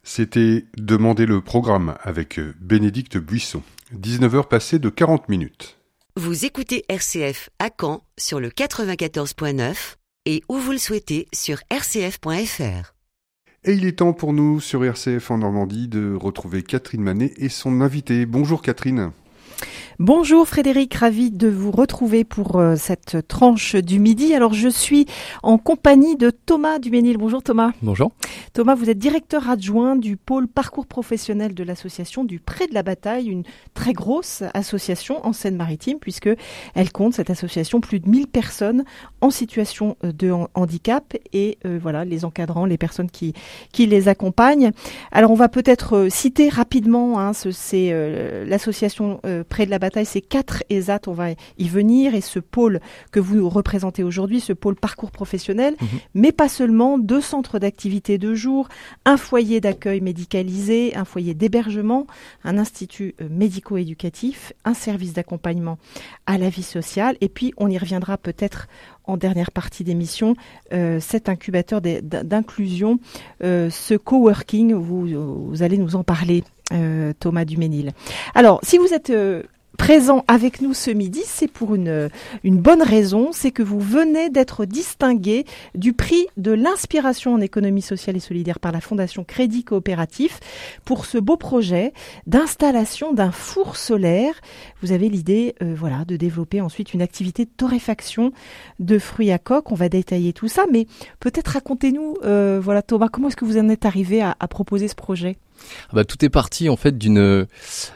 C'était Demander le programme avec Bénédicte Buisson. 19h passées de 40 minutes. Vous écoutez RCF à Caen sur le 94.9 et où vous le souhaitez sur rcf.fr. Et il est temps pour nous sur RCF en Normandie de retrouver Catherine Manet et son invité. Bonjour Catherine. Bonjour Frédéric, ravi de vous retrouver pour cette tranche du midi. Alors je suis en compagnie de Thomas Duménil. Bonjour Thomas. Bonjour. Thomas, vous êtes directeur adjoint du pôle parcours professionnel de l'association du Pré de la Bataille, une très grosse association en Seine-Maritime puisque elle compte, cette association, plus de 1000 personnes en situation de handicap et voilà, les encadrants, les personnes qui les accompagnent. Alors on va peut-être citer rapidement, c'est l'association Pré de la Bataille, c'est 4 ESAT, on va y venir, et ce pôle que vous représentez aujourd'hui, ce pôle parcours professionnel, mais pas seulement, 2 centres d'activité de jour, un foyer d'accueil médicalisé, un foyer d'hébergement, un institut médico-éducatif, un service d'accompagnement à la vie sociale, et puis on y reviendra peut-être en dernière partie d'émission, cet incubateur d'inclusion, ce coworking, vous allez nous en parler, Thomas Duménil. Alors, si vous êtes présent avec nous ce midi, c'est pour une bonne raison, c'est que vous venez d'être distingué du prix de l'inspiration en économie sociale et solidaire par la Fondation Crédit Coopératif pour ce beau projet d'installation d'un four solaire. Vous avez l'idée de développer ensuite une activité de torréfaction de fruits à coque. On va détailler tout ça, mais peut-être racontez-nous, Thomas, comment est-ce que vous en êtes arrivé à proposer ce projet ? Tout est parti en fait d'une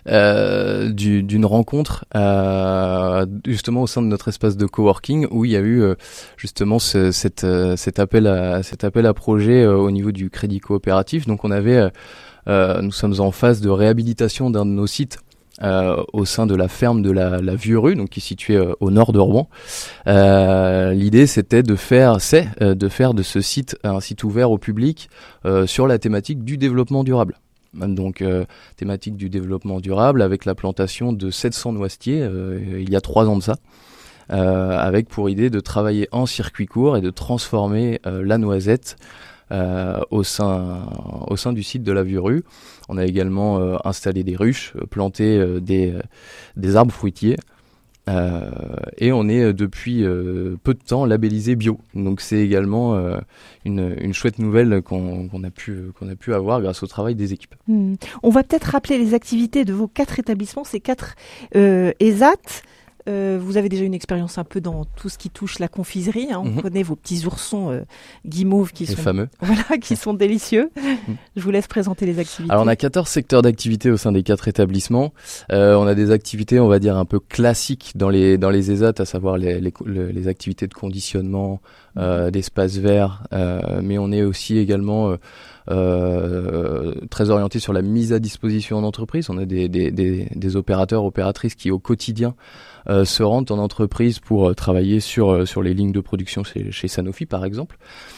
rencontre justement au sein de notre espace de coworking où il y a eu justement cet appel à projet au niveau du Crédit Coopératif. Donc nous sommes en phase de réhabilitation d'un de nos sites au sein de la ferme de la Vieux-Rue, donc qui est située au nord de Rouen. L'idée c'était de faire de ce site un site ouvert au public sur la thématique du développement durable. Donc thématique du développement durable avec la plantation de 700 noisetiers il y a 3 ans de ça, avec pour idée de travailler en circuit court et de transformer la noisette au sein du site de la Vieux-Rue. On a également installé des ruches, planté des arbres fruitiers. Et on est depuis peu de temps labellisé bio. Donc c'est également une chouette nouvelle qu'on a pu avoir grâce au travail des équipes. On va peut-être rappeler les activités de vos 4 établissements, ces 4 ESAT. Vous avez déjà une expérience un peu dans tout ce qui touche la confiserie. On connaît vos petits oursons guimauves qui sont fameux. Voilà, qui sont délicieux. Je vous laisse présenter les activités. Alors on a 14 secteurs d'activité au sein des 4 établissements. On a des activités, on va dire, un peu classiques dans les ESAT, à savoir les activités de conditionnement, d'espaces verts, mais on est aussi également très orienté sur la mise à disposition en entreprise. On a des opérateurs, opératrices qui au quotidien se rendent en entreprise pour travailler sur les lignes de production chez Sanofi par exemple.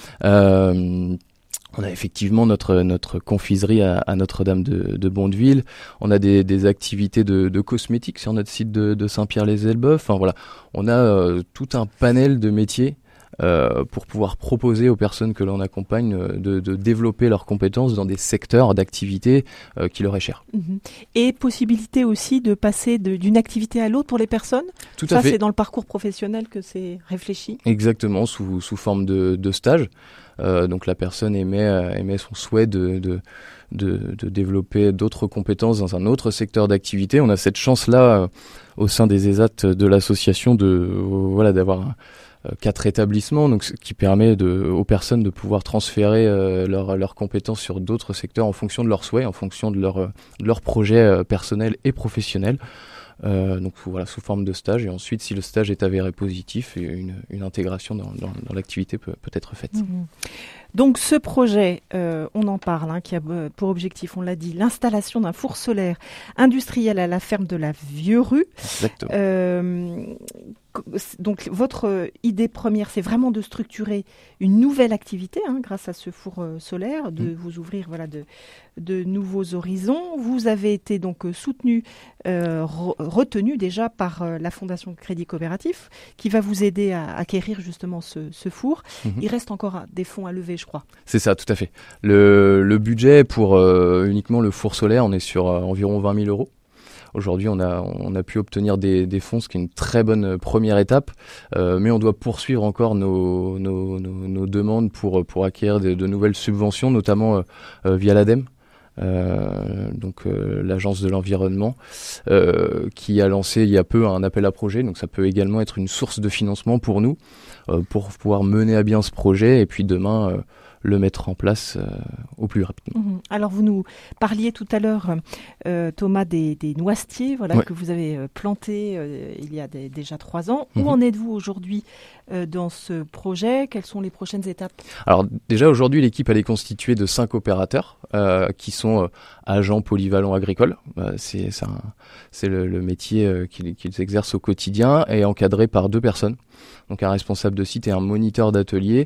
On a effectivement notre confiserie à Notre-Dame de Bondeville. On a des activités de cosmétiques sur notre site de Saint-Pierre-les-Elbeuf. Enfin voilà, on a tout un panel de métiers pour pouvoir proposer aux personnes que l'on accompagne de développer leurs compétences dans des secteurs d'activité qui leur est cher. Et possibilité aussi de passer d'une activité à l'autre pour les personnes. Tout à fait. Ça, c'est dans le parcours professionnel que c'est réfléchi. Exactement, sous forme de stage. Donc la personne émet son souhait de développer d'autres compétences dans un autre secteur d'activité. On a cette chance-là au sein des ESAT de l'association d'avoir 4 établissements, donc ce qui permet aux personnes de pouvoir transférer leurs compétences sur d'autres secteurs en fonction de leurs souhaits, en fonction de leurs projets personnels et professionnels. Donc voilà, sous forme de stage, et ensuite si le stage est avéré positif, une intégration dans l'activité peut être faite. Donc ce projet, on en parle, qui a pour objectif, on l'a dit, l'installation d'un four solaire industriel à la ferme de la Vieux-Rue. Exactement. Donc votre idée première, c'est vraiment de structurer une nouvelle activité grâce à ce four solaire, de vous ouvrir de nouveaux horizons. Vous avez été donc soutenu, retenu déjà par la Fondation Crédit Coopératif qui va vous aider à acquérir justement ce four. Il reste encore des fonds à lever, je crois. C'est ça, tout à fait. Le budget pour uniquement le four solaire, on est sur environ 20 000 euros. Aujourd'hui, on a pu obtenir des fonds, ce qui est une très bonne première étape, mais on doit poursuivre encore nos demandes pour acquérir de nouvelles subventions, notamment via l'ADEME. Donc l'agence de l'environnement qui a lancé il y a peu un appel à projet, donc ça peut également être une source de financement pour nous pour pouvoir mener à bien ce projet et puis demain le mettre en place au plus rapidement. Alors vous nous parliez tout à l'heure, Thomas, des noisetiers que vous avez plantés il y a déjà 3 ans. Où en êtes-vous aujourd'hui dans ce projet? Quelles sont les prochaines étapes? Alors déjà aujourd'hui l'équipe elle est constituée de 5 opérateurs qui sont agents polyvalents agricoles. C'est le métier qu'ils exercent au quotidien et encadré par 2 personnes. Donc un responsable de site et un moniteur d'atelier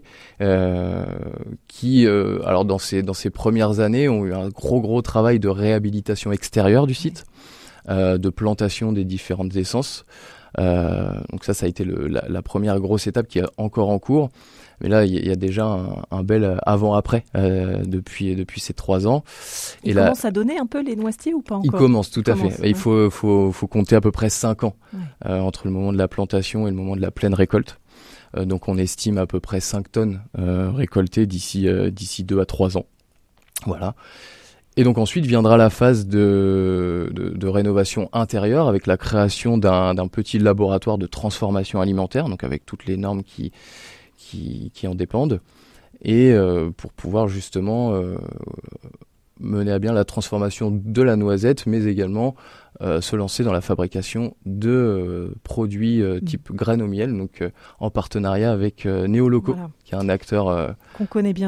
qui, alors dans ces premières années, ont eu un gros travail de réhabilitation extérieure du site, de plantation des différentes essences. Donc ça a été la première grosse étape qui est encore en cours. Mais là, il y a déjà un bel avant-après depuis ces 3 ans. Il commence à donner un peu les noisetiers ou pas encore? Il commence, tout à fait. Il faut compter à peu près 5 ans entre le moment de la plantation et le moment de la pleine récolte. Donc on estime à peu près 5 tonnes récoltées d'ici 2 à 3 ans. Voilà. Et donc ensuite viendra la phase de rénovation intérieure avec la création d'un petit laboratoire de transformation alimentaire, donc avec toutes les normes qui en dépendent, et pour pouvoir justement mener à bien la transformation de la noisette, mais également se lancer dans la fabrication de produits type graines au miel, donc en partenariat avec Néoloco, qui est un acteur qu'on connaît bien